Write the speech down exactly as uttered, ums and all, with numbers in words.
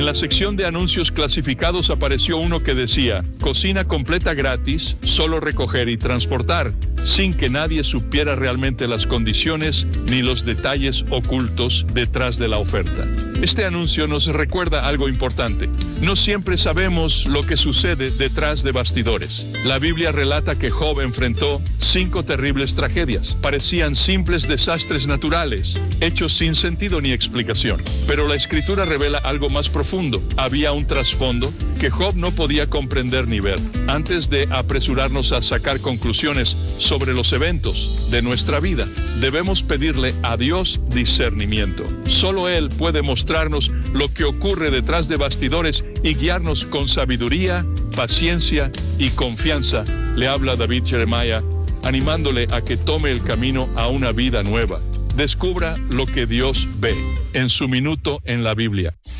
la sección de anuncios clasificados apareció uno que decía: cocina completa gratis, solo recoger y transportar, sin que nadie supiera realmente las condiciones ni los detalles ocultos detrás de la oferta. Este anuncio nos recuerda algo importante. No siempre sabemos lo que sucede detrás de bastidores. La Biblia relata que Job enfrentó cinco terribles tragedias. Parecían simples desastres naturales, hechos sin sentido ni explicación. Pero la Escritura revela algo más profundo. Había un trasfondo que Job no podía comprender ni ver. Antes de apresurarnos a sacar conclusiones sobre los eventos de nuestra vida, debemos pedirle a Dios discernimiento. Solo Él puede mostrarnos lo que ocurre detrás de bastidores y guiarnos con sabiduría, paciencia y confianza. Le habla David Jeremiah, animándole a que tome el camino a una vida nueva. Descubra lo que Dios ve en su minuto en la Biblia.